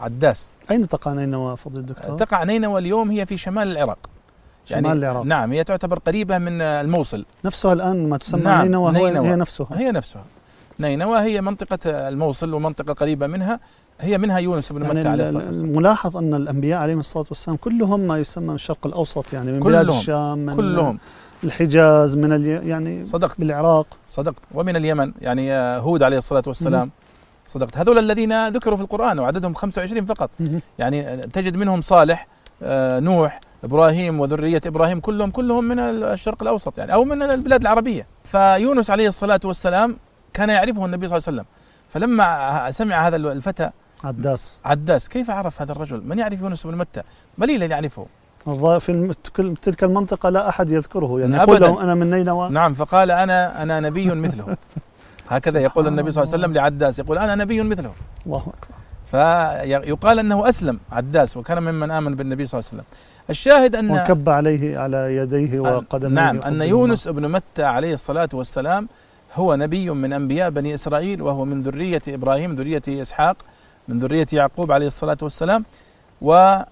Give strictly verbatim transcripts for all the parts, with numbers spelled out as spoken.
عداس. أين تقع نينوى فضل الدكتور؟ تقع نينوى اليوم هي في شمال العراق. شمال يعني العراق. نعم، هي تعتبر قريبة من الموصل نفسها الآن ما تسمى. نعم نينوى, نينوى هي نفسها هي نفسها نينوى هي منطقة الموصل ومنطقة قريبة منها، هي منها يونس بن يعني متى عليه الصلاة والسلام. الملاحظ أن الأنبياء عليهم الصلاة والسلام كلهم ما يسمى من الشرق الأوسط، يعني من بلاد الشام، من كلهم الحجاز، من الي... يعني صدقت بالعراق صدقت ومن اليمن، يعني هود عليه الصلاة والسلام. م- صدقت. هذول الذين ذكروا في القرآن وعددهم خمسة وعشرين فقط. م- يعني تجد منهم صالح، آه نوح، إبراهيم وذرية إبراهيم، كلهم كلهم من الشرق الأوسط يعني أو من البلاد العربية. فيونس عليه الصلاة والسلام كان يعرفه النبي صلى الله عليه وسلم، فلما سمع هذا الفتى عداس عداس كيف عرف هذا الرجل؟ من يعرف يونس بن متى؟ بليل يعرفه. في تلك المنطقة لا أحد يذكره، يعني يقول لهم أنا من نينوى. نعم، فقال أنا أنا نبي مثله. هكذا يقول النبي صلى الله عليه وسلم لعداس، يقول أنا نبي مثله. الله أكبر. فيقال أنه أسلم عداس وكان ممن آمن بالنبي صلى الله عليه وسلم. الشاهد أن وكب عليه على يديه وقدميه. نعم، أن يونس بن متى عليه الصلاة والسلام هو نبي من أنبياء بني إسرائيل، وهو من ذرية إبراهيم، ذرية إسحاق، من ذرية يعقوب عليه الصلاة والسلام، وقد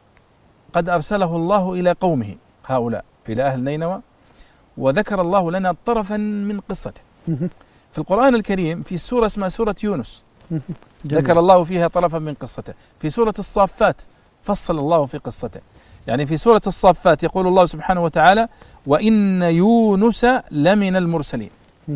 أرسله الله إلى قومه هؤلاء، إلى أهل نينوى. وذكر الله لنا طرفا من قصته في القرآن الكريم في سورة اسمها سورة يونس، ذكر الله فيها طرفا من قصته. في سورة الصافات فصل الله في قصته، يعني في سورة الصافات يقول الله سبحانه وتعالى: وإن يونس لمن المرسلين.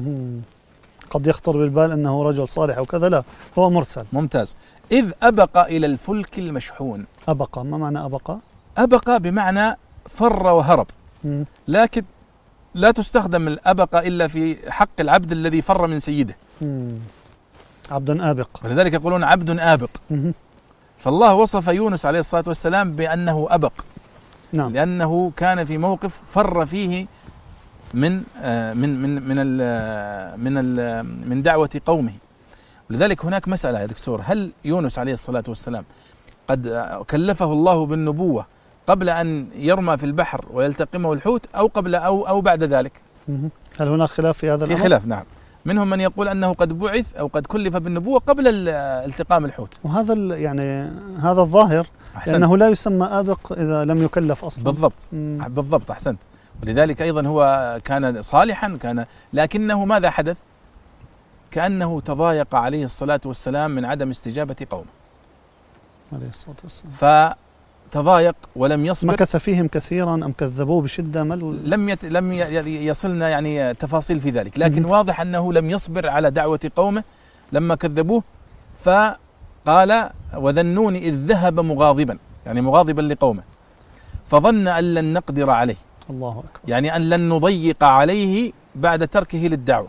قد يخطر بالبال أنه رجل صالح وكذا، لا هو مرسل. ممتاز. إذ أبق إلى الفلك المشحون. أبق، ما معنى أبق؟ أبق بمعنى فر وهرب، لكن لا تستخدم الأبق إلا في حق العبد الذي فر من سيده. مم. عبد آبق، ولذلك يقولون عبد آبق. مم. فالله وصف يونس عليه الصلاة والسلام بأنه أبق. نعم. لأنه كان في موقف فر فيه من آه من من من ال من ال من دعوة قومه. ولذلك هناك مسألة يا دكتور: هل يونس عليه الصلاة والسلام قد كلفه الله بالنبوة قبل أن يرمى في البحر ويلتقمه الحوت، أو قبل أو أو بعد ذلك؟ هل هناك خلاف في هذا الأمر؟ في خلاف، نعم. منهم من يقول أنه قد بعث أو قد كلف بالنبوة قبل التقام الحوت، وهذا يعني هذا الظاهر، لأنه لا يسمى آبق إذا لم يكلف أصلا. بالضبط. مم. بالضبط، أحسنت. ولذلك أيضا هو كان صالحا، كان لكنه ماذا حدث؟ كأنه تضايق عليه الصلاة والسلام من عدم استجابة قومه عليه الصلاة والسلام، فتضايق ولم يصبر. مكث فيهم كثيرا أم كذبوه بشدة؟ مل... لم يت... لم يصلنا يعني تفاصيل في ذلك، لكن واضح أنه لم يصبر على دعوة قومه لما كذبوه، فقال: وذنون إذ ذهب مغاضبا، يعني مغاضبا لقومه، فظن أن لن نقدر عليه. الله أكبر. يعني أن لن نضيق عليه بعد تركه للدعوة.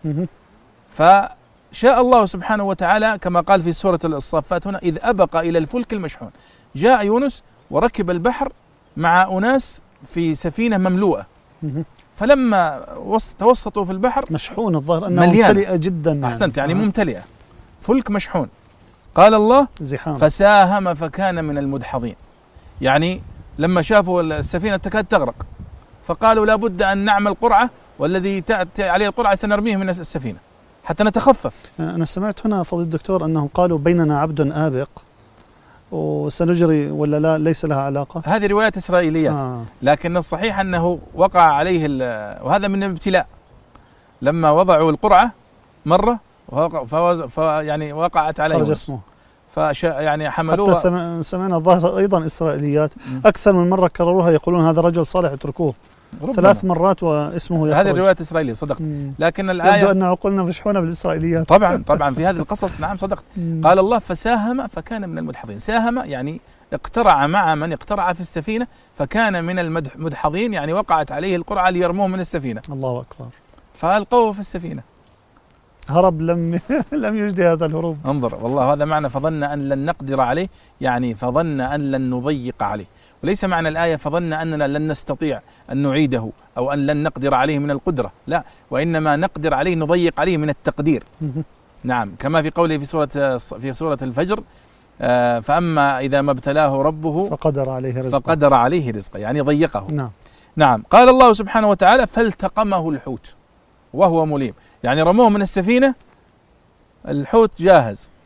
فشاء الله سبحانه وتعالى كما قال في سورة الصافات هنا: إذ أبق إلى الفلك المشحون. جاء يونس وركب البحر مع أناس في سفينة مملوءة، فلما توسطوا في البحر، مشحون الظاهر أنه ممتلئة جدا يعني. أحسنت، يعني ممتلئة، فلك مشحون. قال الله: زحام. فساهم فكان من المدحضين. يعني لما شافوا السفينة تكاد تغرق فقالوا: لا بد أن نعمل قرعة، والذي تأتي عليه القرعة سنرميه من السفينة حتى نتخفف. أنا سمعت هنا فضيلة الدكتور أنهم قالوا: بيننا عبد آبق وسنجري، ولا لا ليس لها علاقة؟ هذه روايات إسرائيليات. آه. لكن الصحيح أنه وقع عليه، وهذا من الابتلاء، لما وضعوا القرعة مرة يعني وقعت عليه خرج اسمه، فش يعني حملوها. حتى سمعنا الظاهر أيضا إسرائيليات م. أكثر من مرة كرروها، يقولون هذا رجل صالح اتركوه، ثلاث مرات واسمه يخرج. هذه الروايات الإسرائيلية، صدقت. مم. لكن الآية يبدو أن عقولنا مشحونة بالإسرائيليات. طبعا طبعا في هذه القصص، نعم صدقت. مم. قال الله: فساهم فكان من المدحضين. ساهم يعني اقترع مع من اقترع في السفينة، فكان من المدحضين، يعني وقعت عليه القرعة ليرموه من السفينة. الله أكبر. فألقوه في السفينة، هرب، لم لم يجدي هذا الهروب. انظر، والله هذا معنى فظن أن لن نقدر عليه، يعني فظن أن لن نضيق عليه. وليس معنى الآية فظن أننا لن نستطيع أن نعيده أو أن لن نقدر عليه من القدرة، لا، وإنما نقدر عليه، نضيق عليه من التقدير. نعم، كما في قوله في سورة في سورة الفجر: آه فأما إذا ما ابتلاه ربه فقدر عليه رزقه فقدر عليه رزقه، يعني ضيقه. نعم. نعم. قال الله سبحانه وتعالى: فالتقمه الحوت وهو مليم، يعني رموه من السفينة، الحوت جاهز،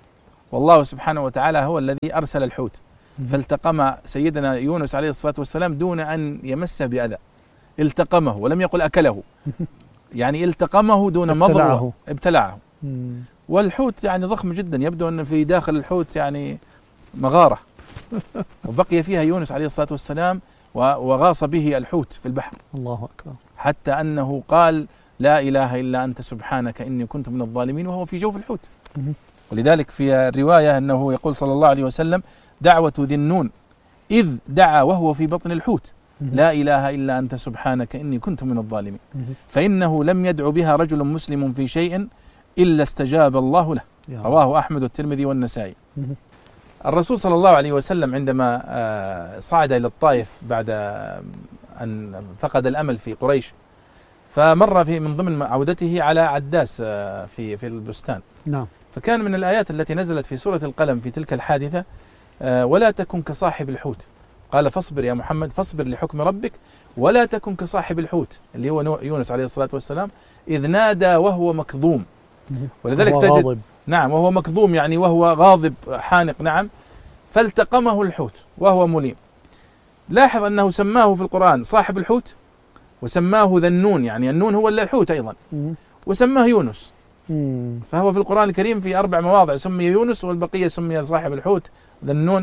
والله سبحانه وتعالى هو الذي أرسل الحوت فالتقم سيدنا يونس عليه الصلاة والسلام دون أن يمسه بأذى، التقمه ولم يقل أكله، يعني التقمه دون مضغ، ابتلعه. والحوت يعني ضخم جدا، يبدو أن في داخل الحوت يعني مغارة، وبقي فيها يونس عليه الصلاة والسلام وغاص به الحوت في البحر. الله أكبر. حتى أنه قال لا إله إلا أنت سبحانك إني كنت من الظالمين وهو في جوف الحوت. ولذلك في الرواية أنه يقول صلى الله عليه وسلم دعوة ذي النون إذ دعا وهو في بطن الحوت لا إله إلا أنت سبحانك إني كنت من الظالمين، فإنه لم يدعو بها رجل مسلم في شيء إلا استجاب الله له. رواه أحمد والترمذي والنسائي. الرسول صلى الله عليه وسلم عندما صعد إلى الطائف بعد أن فقد الأمل في قريش، فمر في من ضمن عودته على عداس في في البستان. نعم. فكان من الآيات التي نزلت في سورة القلم في تلك الحادثة ولا تكن كصاحب الحوت، قال فاصبر يا محمد، فاصبر لحكم ربك ولا تكن كصاحب الحوت اللي هو يونس عليه الصلاة والسلام إذ نادى وهو مكظوم. ولذلك تجد غاضب. نعم، وهو مكظوم يعني وهو غاضب حانق. نعم. فالتقمه الحوت وهو مليم. لاحظ أنه سماه في القرآن صاحب الحوت وسماه ذا النون، يعني النون هو الحوت أيضا، وسماه يونس. فهو في القرآن الكريم في أربع مواضع سمي يونس والبقية سمي صاحب الحوت ذا النون.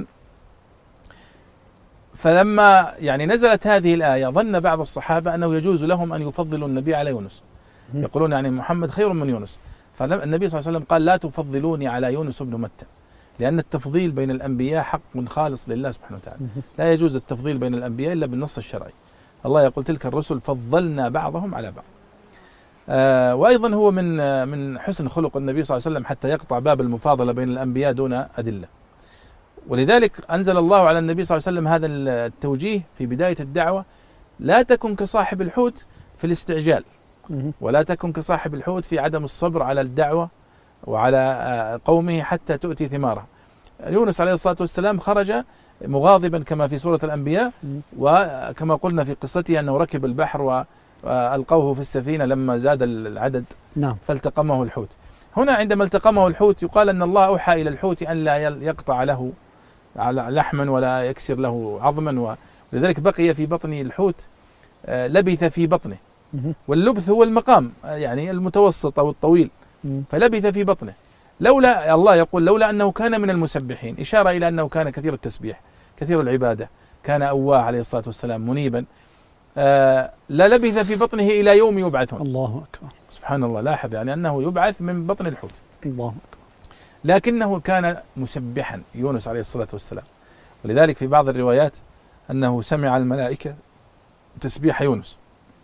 فلما يعني نزلت هذه الآية ظن بعض الصحابة أنه يجوز لهم أن يفضلوا النبي على يونس، يقولون يعني محمد خير من يونس. فالنبي صلى الله عليه وسلم قال لا تفضلوني على يونس بن متى، لأن التفضيل بين الأنبياء حق خالص لله سبحانه وتعالى، لا يجوز التفضيل بين الأنبياء إلا بالنص الشرعي. الله يقول تلك الرسل فضلنا بعضهم على بعض. آه وأيضا هو من آه من حسن خلق النبي صلى الله عليه وسلم حتى يقطع باب المفاضلة بين الأنبياء دون أدلة. ولذلك أنزل الله على النبي صلى الله عليه وسلم هذا التوجيه في بداية الدعوة: لا تكن كصاحب الحوت في الاستعجال، ولا تكن كصاحب الحوت في عدم الصبر على الدعوة وعلى قومه حتى تؤتي ثمارها. يونس عليه الصلاة والسلام خرج مغاضبا كما في سورة الأنبياء، وكما قلنا في قصته أنه ركب البحر وألقوه في السفينة لما زاد العدد. نعم. فالتقمه الحوت. هنا عندما التقمه الحوت يقال أن الله أوحى إلى الحوت أن لا يقطع له لحما ولا يكسر له عظما، ولذلك بقي في بطن الحوت، لبث في بطنه، واللبث هو المقام يعني المتوسط أو الطويل، فلبث في بطنه. لولا الله يقول لولا أنه كان من المسبحين، إشارة إلى أنه كان كثير التسبيح كثير العبادة، كان أواه عليه الصلاة والسلام منيبا، آه لا لبث في بطنه إلى يوم يبعثون. الله أكبر. سبحان الله. لاحظ يعني أنه يبعث من بطن الحوت. الله أكبر. لكنه كان مسبحا يونس عليه الصلاة والسلام، ولذلك في بعض الروايات أنه سمع الملائكة تسبيح يونس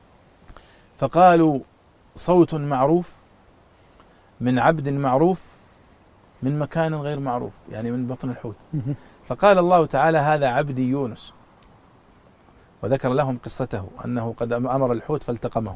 فقالوا صوت معروف من عبد معروف من مكان غير معروف، يعني من بطن الحوت. فقال الله تعالى هذا عبدي يونس، وذكر لهم قصته أنه قد أمر الحوت فالتقمه،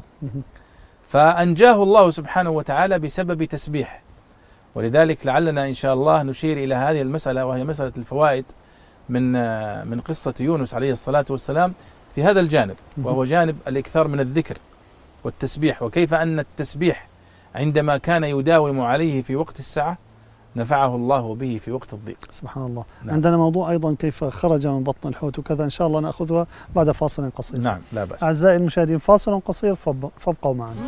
فأنجاه الله سبحانه وتعالى بسبب تسبيح. ولذلك لعلنا إن شاء الله نشير إلى هذه المسألة، وهي مسألة الفوائد من من قصة يونس عليه الصلاة والسلام في هذا الجانب، وهو جانب الإكثار من الذكر والتسبيح، وكيف أن التسبيح عندما كان يداوم عليه في وقت السعة نفعه الله به في وقت الضيق. سبحان الله. نعم. عندنا موضوع أيضا كيف خرج من بطن الحوت وكذا، إن شاء الله نأخذها بعد فاصل قصير. نعم لا بأس. أعزائي المشاهدين فاصل قصير فابقوا معنا.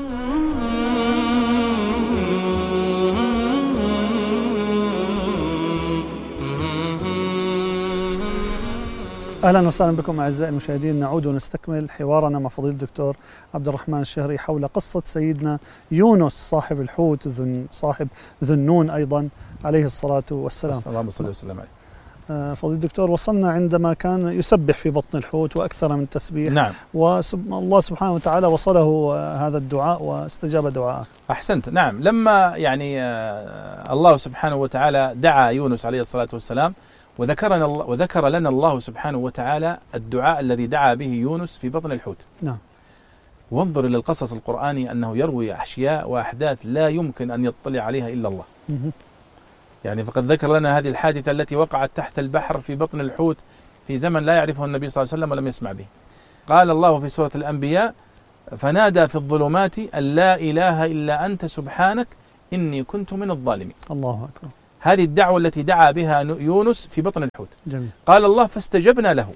أهلا وسهلا بكم أعزائي المشاهدين، نعود ونستكمل حوارنا مع فضيلة الدكتور عبد الرحمن الشهري حول قصة سيدنا يونس صاحب الحوت ذن صاحب ذو النون أيضا عليه الصلاة والسلام. اللهم صل وسلم عليه. آه فضيلة الدكتور، وصلنا عندما كان يسبح في بطن الحوت وأكثر من تسبيح. نعم. والله سبحانه وتعالى وصله هذا الدعاء واستجاب دعاءه. أحسنت. نعم. لما يعني آه الله سبحانه وتعالى دعا يونس عليه الصلاة والسلام، وذكرنا الله وذكر لنا الله سبحانه وتعالى الدعاء الذي دعا به يونس في بطن الحوت. نعم. وانظر إلى القصص القرآني أنه يروي أشياء وأحداث لا يمكن أن يطلع عليها إلا الله. يعني فقد ذكر لنا هذه الحادثة التي وقعت تحت البحر في بطن الحوت في زمن لا يعرفه النبي صلى الله عليه وسلم ولم يسمع به. قال الله في سورة الأنبياء: فنادى في الظلمات أن لا إله إلا أنت سبحانك إني كنت من الظالمين. الله أكبر. هذه الدعوة التي دعا بها يونس في بطن الحوت. جميل. قال الله فاستجبنا له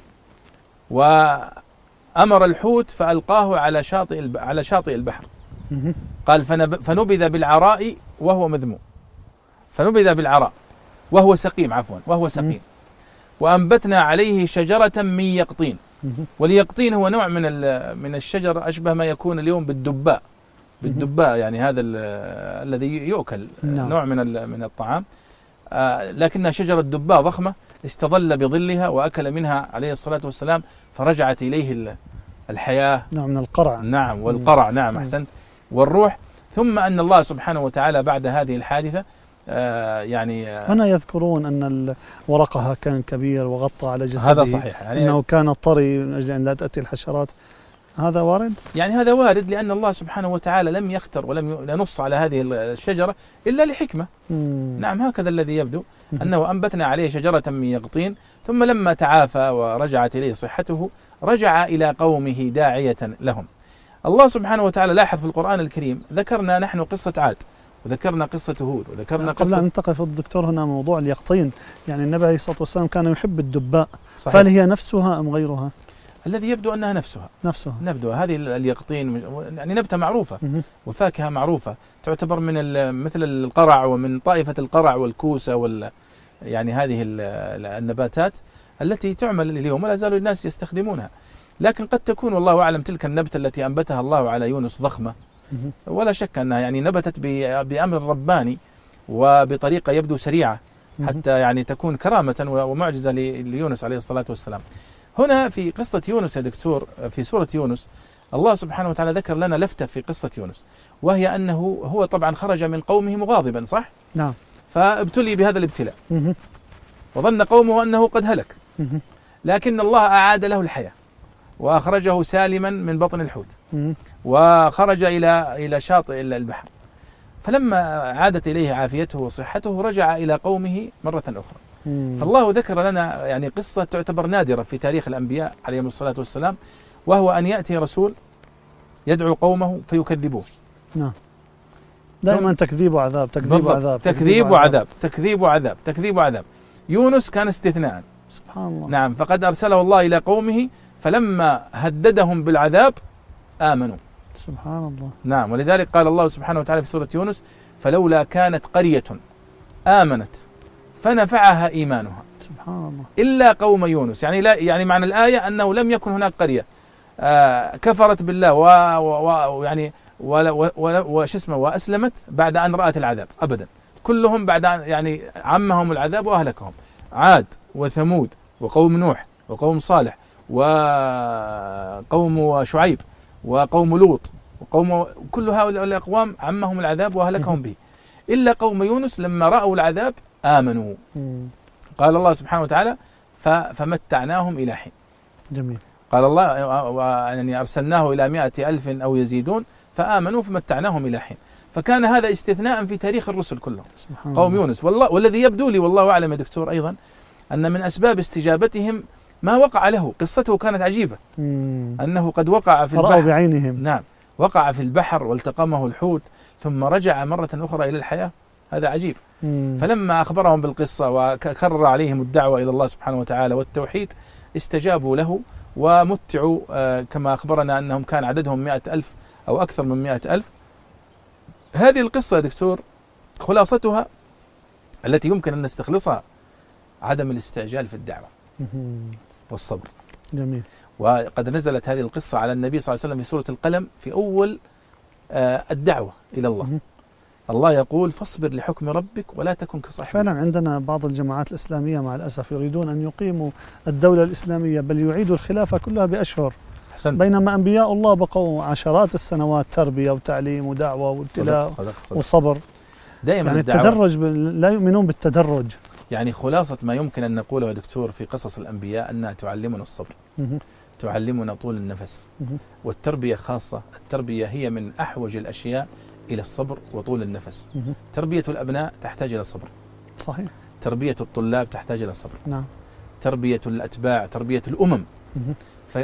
وأمر الحوت فألقاه على شاطئ على شاطئ البحر. قال فنبذ بالعراء وهو مذموم، فنبذ بالعراء وهو سقيم عفوا وهو سقيم وأنبتنا عليه شجرة من يقطين. واليقطين هو نوع من من الشجر أشبه ما يكون اليوم بالدباء، بالدباء يعني هذا الذي يؤكل، نوع من من الطعام، آه لكنها شجرة دباء ضخمة استظل بظلها وأكل منها عليه الصلاة والسلام فرجعت إليه الحياة. نوع من القرع. نعم والقرع. نعم أحسنت. والروح. ثم أن الله سبحانه وتعالى بعد هذه الحادثة آه يعني آه هنا يذكرون أن ورقها كان كبير وغطى على جسده. هذا صحيح. يعني أنه كان طري من أجل أن لا تأتي الحشرات. هذا وارد؟ يعني هذا وارد لأن الله سبحانه وتعالى لم يختر ولم ينص على هذه الشجرة إلا لحكمة. مم. نعم هكذا الذي يبدو، أنه أنبتنا عليه شجرة من يقطين ثم لما تعافى ورجعت إليه صحته رجع إلى قومه داعية لهم. الله سبحانه وتعالى لاحظ في القرآن الكريم ذكرنا نحن قصة عاد وذكرنا قصة هود وذكرنا قصة. قبل أن ننتقل الدكتور هنا موضوع اليقطين، يعني النبي عليه الصلاة والسلام كان يحب الدباء. صحيح. فهل هي نفسها أم غيرها؟ الذي يبدو أنها نفسها. نفسها. نبدو هذه اليقطين يعني نبتة معروفة وفاكهة معروفة تعتبر من مثل القرع ومن طائفة القرع والكوسة وال يعني هذه النباتات التي تعمل اليوم ولا زالوا الناس يستخدمونها. لكن قد تكون والله أعلم تلك النبتة التي أنبتها الله على يونس ضخمة ولا شك أنها يعني نبتت بأمر رباني وبطريقة يبدو سريعة حتى يعني تكون كرامة ومعجزة ليونس عليه الصلاة والسلام. هنا في قصة يونس يا دكتور في سورة يونس الله سبحانه وتعالى ذكر لنا لفتة في قصة يونس، وهي أنه هو طبعا خرج من قومه مغاضبا صح؟ نعم. فابتلي بهذا الابتلاء وظن قومه أنه قد هلك، لكن الله أعاد له الحياة وأخرجه سالما من بطن الحوت وخرج إلى إلى شاطئ البحر. فلما عادت إليه عافيته وصحته رجع إلى قومه مرة أخرى. فالله ذكر لنا يعني قصة تعتبر نادرة في تاريخ الأنبياء عليهم الصلاة والسلام، وهو أن يأتي رسول يدعو قومه فيكذبوه. نعم. دائما تكذيب وعذاب، تكذيب وعذاب، تكذيب وعذاب، تكذيب وعذاب، تكذيب وعذاب. يونس كان استثناء. سبحان الله. نعم. فقد أرسله الله إلى قومه فلما هددهم بالعذاب آمنوا. سبحان الله. نعم. ولذلك قال الله سبحانه وتعالى في سورة يونس فلولا كانت قرية آمنت فنفعها إيمانها سبحان الله إلا قوم يونس. يعني لا يعني معنى الآية أنه لم يكن هناك قرية آه كفرت بالله ويعني وش اسمه وأسلمت بعد أن رأت العذاب أبدا، كلهم بعد أن يعني عمهم العذاب وأهلكهم. عاد وثمود وقوم نوح وقوم صالح وقوم شعيب وقوم لوط وقوم كل هؤلاء الأقوام عمهم العذاب وأهلكهم به، إلا قوم يونس لما رأوا العذاب آمنوا. قال الله سبحانه وتعالى فمتعناهم إلى حين. جميل. قال الله يعني أرسلناه إلى مائة ألف أو يزيدون فآمنوا فمتعناهم إلى حين. فكان هذا استثناء في تاريخ الرسل كلهم قوم يونس. والله والذي يبدو لي والله أعلم يا دكتور أيضا أن من أسباب استجابتهم ما وقع له. قصته كانت عجيبة. مم. أنه قد وقع في البحر. رأوا بعينهم. نعم. وقع في البحر والتقمه الحوت ثم رجع مرة أخرى إلى الحياة. هذا عجيب. مم. فلما أخبرهم بالقصة وكرر عليهم الدعوة إلى الله سبحانه وتعالى والتوحيد استجابوا له ومتعوا آه كما أخبرنا أنهم كان عددهم مئة ألف أو أكثر من مئة ألف. هذه القصة يا دكتور خلاصتها التي يمكن أن نستخلصها عدم الاستعجال في الدعوة والصبر. جميل. وقد نزلت هذه القصة على النبي صلى الله عليه وسلم في سورة القلم في أول آه الدعوة إلى الله. الله يقول فاصبر لحكم ربك ولا تكن كصاحب. فعلا عندنا بعض الجماعات الإسلامية مع الأسف يريدون أن يقيموا الدولة الإسلامية بل يعيدوا الخلافة كلها بأشهر. حسنت. بينما أنبياء الله بقوا عشرات السنوات تربية وتعليم ودعوة وابتلاء وصبر. دائما يعني التدرج لا يؤمنون بالتدرج. يعني خلاصة ما يمكن أن نقوله يا دكتور في قصص الأنبياء أنها تعلمنا الصبر، تعلمنا طول النفس، والتربية خاصة. التربية هي من أحوج الأشياء إلى الصبر وطول النفس. تربية الأبناء تحتاج إلى صبر. صحيح. تربية الطلاب تحتاج إلى صبر. نعم. تربية الأتباع، تربية الأمم.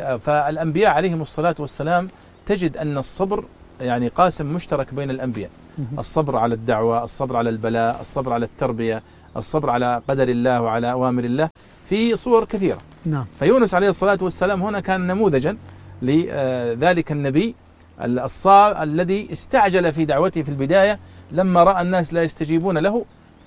فالأنبياء عليهم الصلاة والسلام تجد أن الصبر يعني قاسم مشترك بين الأنبياء. الصبر على الدعوة، الصبر على البلاء، الصبر على التربية، الصبر على قدر الله وعلى أوامر الله في صور كثيرة. نعم. فيونس عليه الصلاة والسلام هنا كان نموذجا لذلك النبي الصابر الذي استعجل في دعوته في البداية لما رأى الناس لا يستجيبون له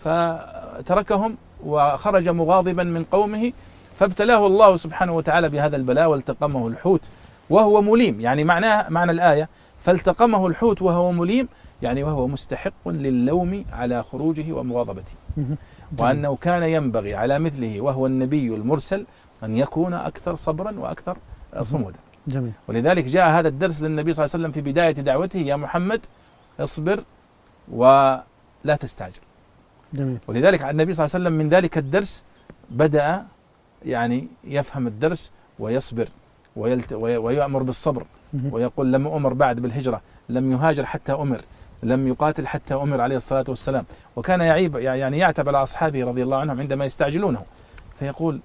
فتركهم وخرج مغاضبا من قومه، فابتلاه الله سبحانه وتعالى بهذا البلاء والتقمه الحوت وهو مليم. يعني معناه معنى الآية فالتقمه الحوت وهو مليم، يعني وهو مستحق للوم على خروجه ومغاضبته، وأنه كان ينبغي على مثله وهو النبي المرسل أن يكون أكثر صبرا وأكثر صمودا. جميل. ولذلك جاء هذا الدرس للنبي صلى الله عليه وسلم في بداية دعوته: يا محمد اصبر ولا تستعجل. جميل. ولذلك النبي صلى الله عليه وسلم من ذلك الدرس بدأ يعني يفهم الدرس ويصبر ويلت ويأمر بالصبر، ويقول: لم أمر بعد بالهجرة، لم يهاجر حتى أمر، لم يقاتل حتى أمر عليه الصلاة والسلام. وكان يعيب يعني يعتب على أصحابه رضي الله عنهم عندما يستعجلونه، فيقول: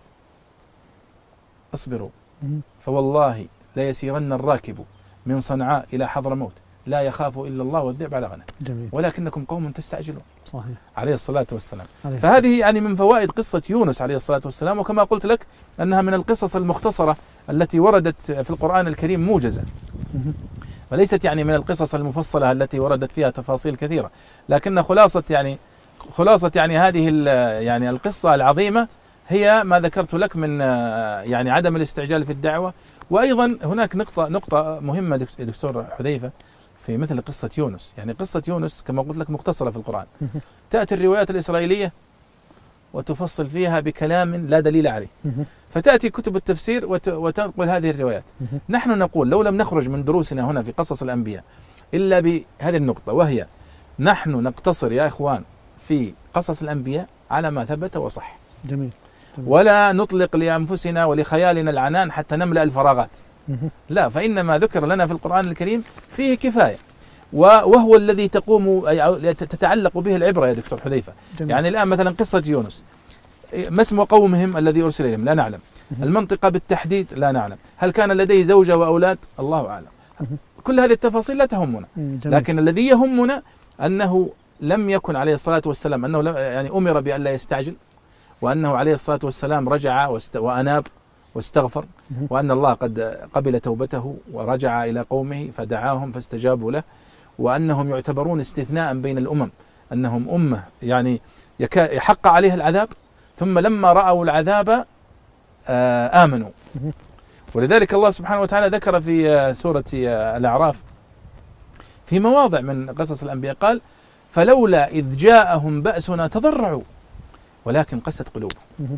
اصبروا فوالله لا يسيرن الراكب من صنعاء إلى حضرموت لا يخاف إلا الله والذئب على غنم، جميل. ولكنكم قوم تستعجلون. صحيح. عليه الصلاة والسلام. عليه فهذه يعني من فوائد قصة يونس عليه الصلاة والسلام، وكما قلت لك أنها من القصص المختصرة التي وردت في القرآن الكريم موجزة، وليست يعني من القصص المفصلة التي وردت فيها تفاصيل كثيرة، لكن خلاصة يعني خلاصة يعني هذه يعني القصة العظيمة هي ما ذكرت لك من يعني عدم الاستعجال في الدعوة. وأيضا هناك نقطة نقطة مهمة دكتور حذيفة في مثل قصة يونس. يعني قصة يونس كما قلت لك مختصرة في القرآن، تأتي الروايات الإسرائيلية وتفصل فيها بكلام لا دليل عليه، فتأتي كتب التفسير وتنقل هذه الروايات. نحن نقول لو لم نخرج من دروسنا هنا في قصص الأنبياء إلا بهذه النقطة، وهي نحن نقتصر يا إخوان في قصص الأنبياء على ما ثبت وصح. جميل. جميل. ولا نطلق لأنفسنا ولخيالنا العنان حتى نملأ الفراغات، لا، فإن ما ذكر لنا في القرآن الكريم فيه كفاية، وهو الذي تقوم تتعلق به العبرة يا دكتور حذيفة. جميل. يعني الآن مثلا قصة يونس، ما اسم قومهم الذي أرسل إليهم؟ لا نعلم. المنطقة بالتحديد لا نعلم. هل كان لديه زوجة وأولاد؟ الله أعلم. كل هذه التفاصيل لا تهمنا، لكن الذي يهمنا أنه لم يكن عليه الصلاة والسلام أنه يعني أمر بأن لا يستعجل، وأنه عليه الصلاة والسلام رجع وأناب واستغفر، وأن الله قد قبل توبته ورجع إلى قومه فدعاهم فاستجابوا له، وأنهم يعتبرون استثناء بين الأمم، أنهم أمة يعني يحق عليها العذاب ثم لما رأوا العذاب آمنوا. ولذلك الله سبحانه وتعالى ذكر في سورة الأعراف في مواضع من قصص الأنبياء قال: فلولا إذ جاءهم بأسنا تضرعوا ولكن قست قلوبهم.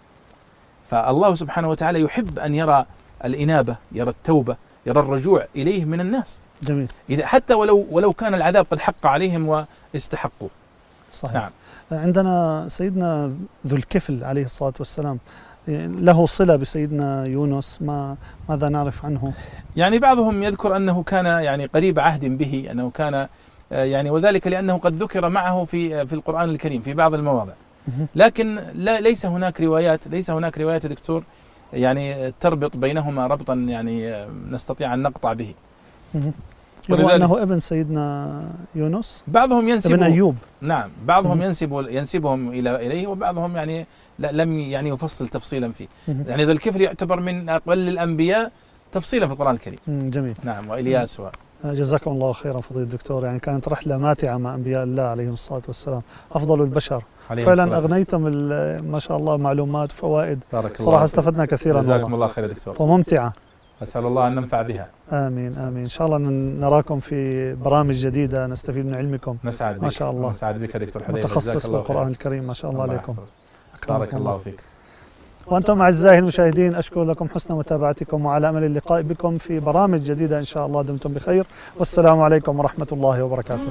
فالله سبحانه وتعالى يحب أن يرى الإنابة، يرى التوبة، يرى الرجوع إليه من الناس. جميل. إذا حتى ولو ولو كان العذاب قد حق عليهم واستحقوا. صحيح. نعم. عندنا سيدنا ذو الكفل عليه الصلاة والسلام له صلة بسيدنا يونس، ما ماذا نعرف عنه؟ يعني بعضهم يذكر أنه كان يعني قريب عهد به، أنه كان يعني وذلك لأنه قد ذكر معه في في القرآن الكريم في بعض المواضع، لكن لا ليس هناك روايات ليس هناك روايات دكتور يعني تربط بينهما ربطا يعني نستطيع أن نقطع به. يروى أنه ابن سيدنا يونس، بعضهم ينسب ابن أيوب. نعم، بعضهم ينسب ينسبهم إلى إليه، وبعضهم يعني لم يعني يفصل تفصيلا فيه. يعني ذو الكفل يعتبر من أقل الأنبياء تفصيلا في القرآن الكريم. جميل. نعم. وإلياس و... جزاكم الله خيرا فضيلة الدكتور. يعني كانت رحلة ماتعة مع أنبياء الله عليهم الصلاة والسلام، أفضل البشر. فعلا أغنيتم ما شاء الله معلومات وفوائد، صراحة استفدنا كثيرا. جزاكم الله خير دكتور. وممتعة، أسأل الله أن ننفع بها. آمين آمين. إن شاء الله نراكم في برامج جديدة نستفيد من علمكم. نسعد بك. ما شاء الله. نسعد بك دكتور حذيفة، متخصص بالقرآن الكريم، ما شاء الله عليكم. بارك الله فيك. وأنتم أعزائي المشاهدين أشكر لكم حسن متابعتكم، وعلى أمل اللقاء بكم في برامج جديدة إن شاء الله. دمتم بخير، والسلام عليكم ورحمة الله وبركاته.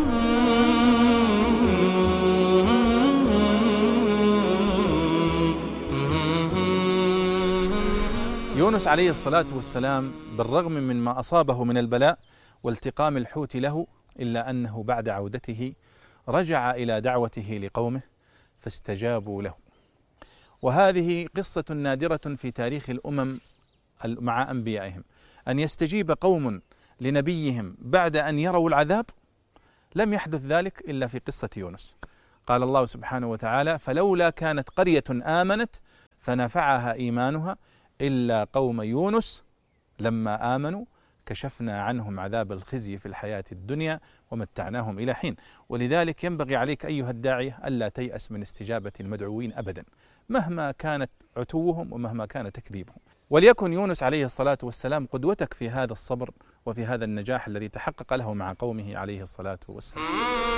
يونس عليه الصلاة والسلام بالرغم من ما أصابه من البلاء والتقام الحوت له، إلا أنه بعد عودته رجع إلى دعوته لقومه فاستجابوا له. وهذه قصة نادرة في تاريخ الأمم مع أنبيائهم، أن يستجيب قوم لنبيهم بعد أن يروا العذاب لم يحدث ذلك إلا في قصة يونس. قال الله سبحانه وتعالى: فلولا كانت قرية آمنت فنفعها إيمانها إلا قوم يونس لما آمنوا كشفنا عنهم عذاب الخزي في الحياة الدنيا ومتعناهم إلى حين. ولذلك ينبغي عليك أيها الداعية ألا تيأس من استجابة المدعوين أبدا، مهما كانت عتوهم ومهما كان تكذيبهم. وليكن يونس عليه الصلاة والسلام قدوتك في هذا الصبر وفي هذا النجاح الذي تحقق له مع قومه عليه الصلاة والسلام.